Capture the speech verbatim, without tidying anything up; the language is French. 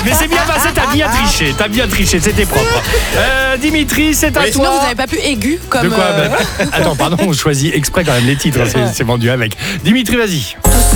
mais c'est bien passé, t'as bien triché, t'as bien triché, c'était propre. Euh, Dimitri, c'est à Mais sinon, toi. vous n'avez pas pu aigu comme. De quoi euh, bah, attends, pardon, on choisit exprès quand même les titres, c'est, c'est vendu avec. Dimitri, vas-y.